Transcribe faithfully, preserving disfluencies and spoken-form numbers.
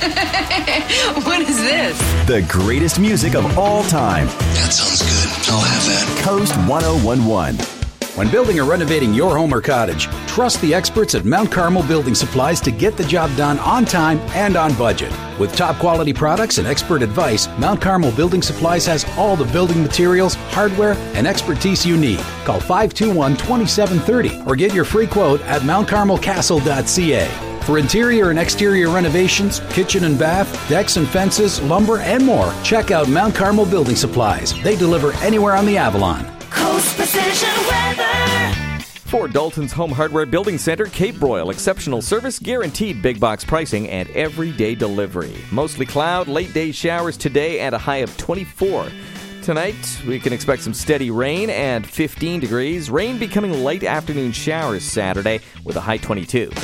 What is this? The greatest music of all time. That sounds good. I'll have that. Coast one oh one one. When building or renovating your home or cottage, trust the experts at Mount Carmel Building Supplies to get the job done on time and on budget. With top quality products and expert advice, Mount Carmel Building Supplies has all the building materials, hardware, and expertise you need. Call five two one, two seven three zero or get your free quote at mount carmel castle dot c a. For interior and exterior renovations, kitchen and bath, decks and fences, lumber, and more, check out Mount Carmel Building Supplies. They deliver anywhere on the Avalon. Coast Precision Weather. For Dalton's Home Hardware Building Center, Cape Broyle. Exceptional service, guaranteed big box pricing, and everyday delivery. Mostly cloud, late day showers today, and a high of twenty-four. Tonight, we can expect some steady rain and fifteen degrees. Rain becoming late afternoon showers Saturday with a high twenty-two.